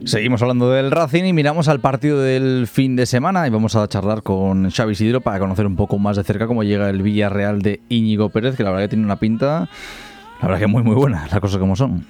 Seguimos hablando del Racing y miramos al partido del fin de semana y vamos a charlar con Xavi Isidro para conocer un poco más de cerca cómo llega el Villarreal de Íñigo Pérez, que la verdad que tiene una pinta, la verdad que muy buena, las cosas como son.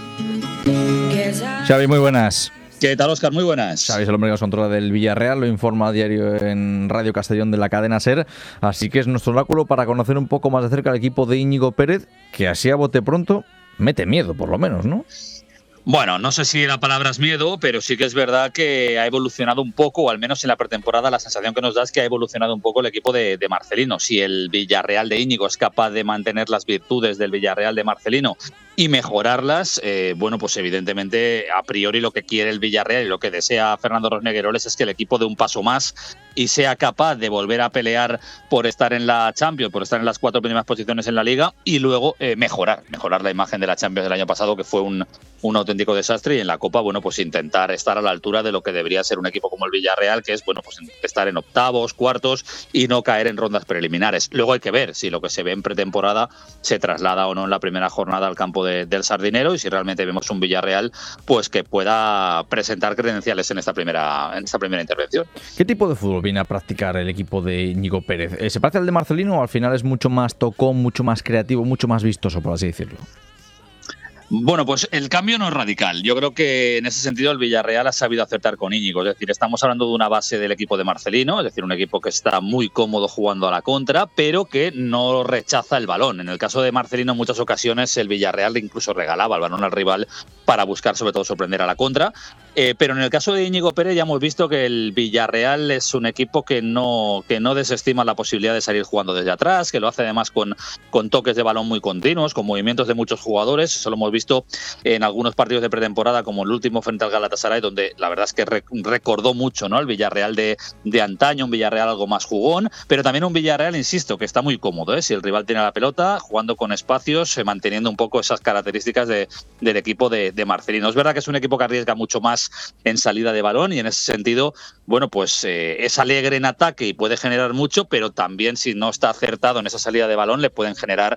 Xavi, muy buenas. ¿Qué tal, Óscar? Muy buenas. Xavi es el hombre que nos controla del Villarreal, lo informa a diario en Radio Castellón de la cadena SER, así que es nuestro oráculo para conocer un poco más de cerca al equipo de Íñigo Pérez, que así a bote pronto mete miedo, por lo menos, ¿no? Bueno, no sé si la palabra es miedo, pero sí que es verdad que ha evolucionado un poco, o al menos en la pretemporada la sensación que nos da es que ha evolucionado un poco el equipo de Marcelino. Si el Villarreal de Íñigo es capaz de mantener las virtudes del Villarreal de Marcelino y mejorarlas, bueno, pues evidentemente a priori lo que quiere el Villarreal y lo que desea Fernando Rosnegueroles es que el equipo dé un paso más y sea capaz de volver a pelear por estar en la Champions, por estar en las 4 primeras posiciones en la Liga y luego mejorar la imagen de la Champions del año pasado, que fue un auténtico desastre, y en la Copa, bueno, pues intentar estar a la altura de lo que debería ser un equipo como el Villarreal, que es, bueno, pues estar en octavos, cuartos y no caer en rondas preliminares. Luego hay que ver si lo que se ve en pretemporada se traslada o no en la primera jornada al campo del Sardinero y si realmente vemos un Villarreal pues que pueda presentar credenciales en esta primera intervención. ¿Qué tipo de fútbol viene a practicar el equipo de Íñigo Pérez? ¿Se parece al de Marcelino o al final es mucho más tocón, mucho más creativo, mucho más vistoso, por así decirlo? Bueno, pues el cambio no es radical. Yo creo que en ese sentido el Villarreal ha sabido acertar con Íñigo. Es decir, estamos hablando de una base del equipo de Marcelino, es decir, un equipo que está muy cómodo jugando a la contra, pero que no rechaza el balón. En el caso de Marcelino, en muchas ocasiones el Villarreal incluso regalaba el balón al rival para buscar, sobre todo, sorprender a la contra. Pero en el caso de Íñigo Pérez ya hemos visto que el Villarreal es un equipo que no desestima la posibilidad de salir jugando desde atrás, que lo hace además con toques de balón muy continuos, con movimientos de muchos jugadores. Eso lo hemos visto en algunos partidos de pretemporada, como el último frente al Galatasaray, donde la verdad es que recordó mucho, ¿no?, el Villarreal de antaño, un Villarreal algo más jugón, pero también un Villarreal, insisto, que está muy cómodo, si el rival tiene la pelota, jugando con espacios, manteniendo un poco esas características del equipo de Marcelino. Es verdad que es un equipo que arriesga mucho más en salida de balón y en ese sentido, bueno, pues es alegre en ataque y puede generar mucho, pero también si no está acertado en esa salida de balón le pueden generar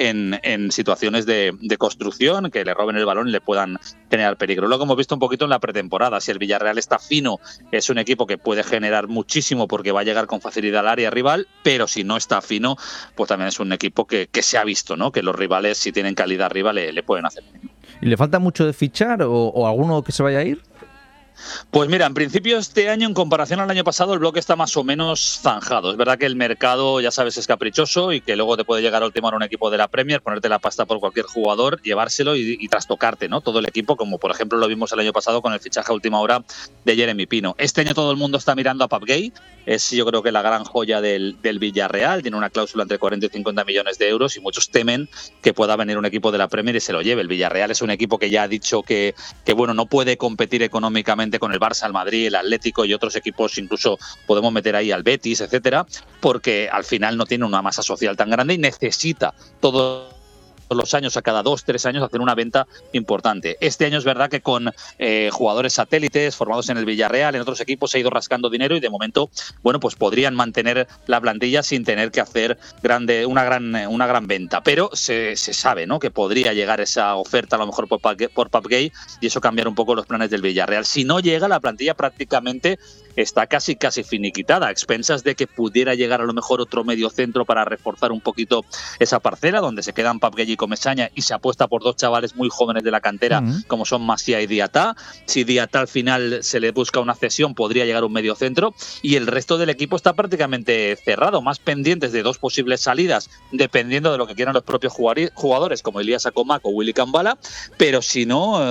en situaciones de construcción, que le roben el balón y le puedan generar peligro. Luego hemos visto un poquito en la pretemporada, si el Villarreal está fino, es un equipo que puede generar muchísimo porque va a llegar con facilidad al área rival, pero si no está fino, pues también es un equipo que se ha visto, ¿no?, que los rivales, si tienen calidad arriba, le pueden hacer. ¿Y le falta mucho de fichar o alguno que se vaya a ir? Pues mira, en principio este año, en comparación al año pasado, el bloque está más o menos zanjado. Es verdad que el mercado, ya sabes, es caprichoso y que luego te puede llegar a ultimar un equipo de la Premier, ponerte la pasta por cualquier jugador, llevárselo y trastocarte, ¿no?, todo el equipo, como por ejemplo lo vimos el año pasado con el fichaje a última hora de Jeremy Pino. Este año todo el mundo está mirando a Pape Gueye, es yo creo que la gran joya del Villarreal, tiene una cláusula entre 40 y 50 millones de euros y muchos temen que pueda venir un equipo de la Premier y se lo lleve. El Villarreal es un equipo que ya ha dicho que bueno, no puede competir económicamente con el Barça, el Madrid, el Atlético y otros equipos, incluso podemos meter ahí al Betis, etcétera, porque al final no tiene una masa social tan grande y necesita todos los años, a cada 2-3 años, hacer una venta importante. Este año es verdad que con jugadores satélites formados en el Villarreal, en otros equipos, se ha ido rascando dinero y de momento, bueno, pues podrían mantener la plantilla sin tener que hacer una gran venta. Pero se sabe, ¿no?, que podría llegar esa oferta a lo mejor por Pape Gueye y eso cambiar un poco los planes del Villarreal. Si no llega, la plantilla prácticamente está casi finiquitada, a expensas de que pudiera llegar a lo mejor otro medio centro para reforzar un poquito esa parcela, donde se quedan Pape Gueye y Comesaña y se apuesta por dos chavales muy jóvenes de la cantera, como son Masia y Diatá. Si Diatá al final se le busca una cesión, podría llegar un medio centro y el resto del equipo está prácticamente cerrado, más pendientes de dos posibles salidas, dependiendo de lo que quieran los propios jugadores, como Elías Acomac o Willy Cambala, pero si no,